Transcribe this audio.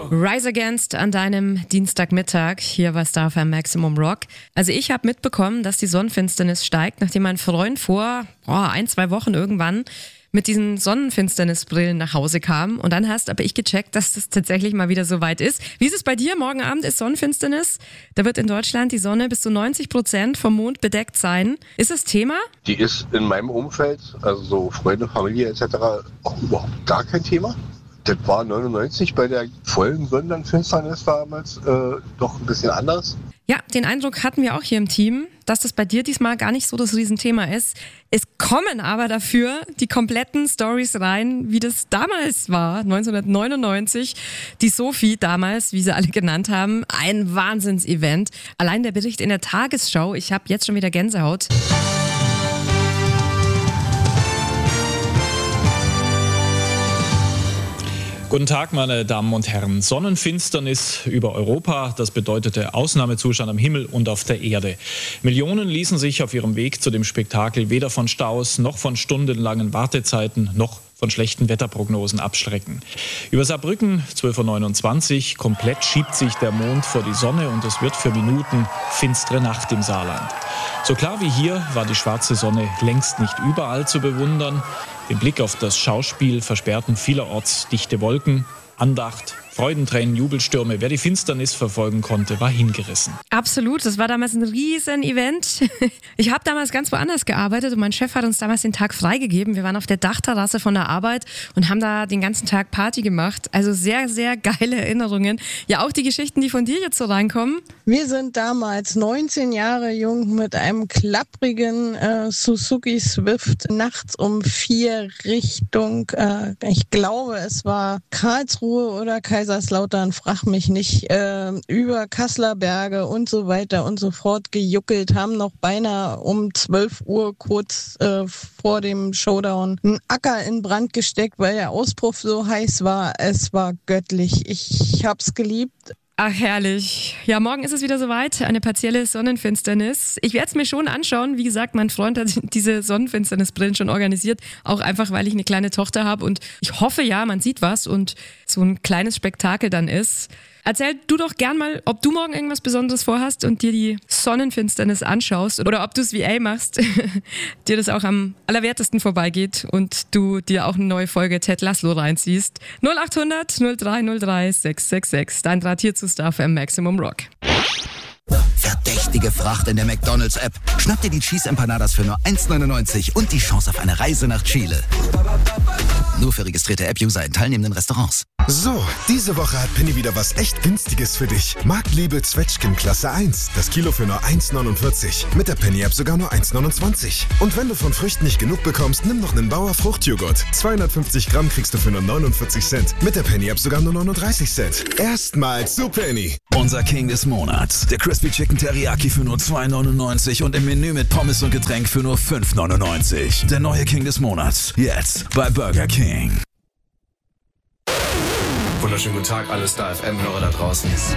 Rise Against an deinem Dienstagmittag hier bei Star FM Maximum Rock. Also ich habe mitbekommen, dass die Sonnenfinsternis steigt, nachdem mein Freund vor 1-2 Wochen irgendwann mit diesen Sonnenfinsternisbrillen nach Hause kam. Und dann hast aber ich gecheckt, dass das tatsächlich mal wieder so weit ist. Wie ist es bei dir? Morgen Abend ist Sonnenfinsternis. Da wird in Deutschland die Sonne bis zu 90% vom Mond bedeckt sein. Ist das Thema? Die ist in meinem Umfeld, also so Freunde, Familie etc. auch überhaupt gar kein Thema. Das war 99 bei der vollen Sonnenfinsternis damals doch ein bisschen anders. Ja, den Eindruck hatten wir auch hier im Team, dass das bei dir diesmal gar nicht so das Riesenthema ist. Es kommen aber dafür die kompletten Storys rein, wie das damals war, 1999. Die Sophie damals, wie sie alle genannt haben, ein Wahnsinnsevent. Allein der Bericht in der Tagesschau, ich habe jetzt schon wieder Gänsehaut. Guten Tag, meine Damen und Herren. Sonnenfinsternis über Europa, das bedeutete Ausnahmezustand am Himmel und auf der Erde. Millionen ließen sich auf ihrem Weg zu dem Spektakel weder von Staus noch von stundenlangen Wartezeiten noch von schlechten Wetterprognosen abschrecken. Über Saarbrücken 12.29 Uhr, komplett schiebt sich der Mond vor die Sonne und es wird für Minuten finstere Nacht im Saarland. So klar wie hier war die schwarze Sonne längst nicht überall zu bewundern. Den Blick auf das Schauspiel versperrten vielerorts dichte Wolken, Andacht, Freudentränen, Jubelstürme. Wer die Finsternis verfolgen konnte, war hingerissen. Absolut, das war damals ein Riesen-Event. Ich habe damals ganz woanders gearbeitet und mein Chef hat uns damals den Tag freigegeben. Wir waren auf der Dachterrasse von der Arbeit und haben da den ganzen Tag Party gemacht. Also sehr, sehr geile Erinnerungen. Ja, auch die Geschichten, die von dir jetzt so reinkommen. Wir sind damals 19 Jahre jung mit einem klapprigen Suzuki Swift nachts um 4 Richtung, ich glaube es war Karlsruhe oder Kaiserslautern, frag mich nicht, über Kasseler Berge und so weiter und so fort gejuckelt, haben noch beinahe um 12 Uhr kurz vor dem Showdown einen Acker in Brand gesteckt, weil der Auspuff so heiß war. Es war göttlich. Ich hab's geliebt. Ach, herrlich. Ja, morgen ist es wieder soweit. Eine partielle Sonnenfinsternis. Ich werde es mir schon anschauen. Wie gesagt, mein Freund hat diese Sonnenfinsternisbrillen schon organisiert. Auch einfach, weil ich eine kleine Tochter habe. Und ich hoffe ja, man sieht was und so ein kleines Spektakel dann ist. Erzähl du doch gern mal, ob du morgen irgendwas Besonderes vorhast und dir die Sonnenfinsternis anschaust oder ob du es wie A machst, dir das auch am allerwertesten vorbeigeht und du dir auch eine neue Folge Ted Lasso reinziehst. 0800 0303 666. Dein Draht hier zu Star FM Maximum Rock. Verdächtige Fracht in der McDonald's-App. Schnapp dir die Cheese Empanadas für nur 1,99 und die Chance auf eine Reise nach Chile. Nur für registrierte App-User in teilnehmenden Restaurants. So, diese Woche hat Penny wieder was echt Günstiges für dich. Marktliebe Zwetschgen Klasse 1. Das Kilo für nur 1,49. Mit der Penny-App sogar nur 1,29. Und wenn du von Früchten nicht genug bekommst, nimm noch einen Bauer Fruchtjoghurt. 250 Gramm kriegst du für nur 49 Cent. Mit der Penny-App sogar nur 39 Cent. Erstmals zu Penny. Unser King des Monats. Der Crispy Chicken Teriyaki für nur 2,99 und im Menü mit Pommes und Getränk für nur 5,99. Der neue King des Monats. Jetzt bei Burger King. Wunderschönen guten Tag, alle Star FM-Hörer da draußen.